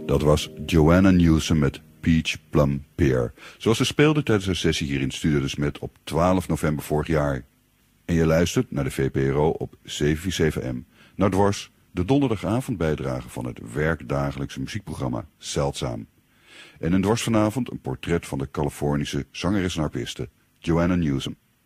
Dat was Joanna Newsom met Peach Plum Pear, zoals ze speelde tijdens haar sessie hier in Studio de Smet op 12 november vorig jaar. En je luistert naar de VPRO op 747M, naar Dwars, de donderdagavondbijdrage van het werkdagelijkse muziekprogramma Zeldzaam. En in Dwars vanavond een portret van de Californische zangeres en harpiste Joanna Newsom.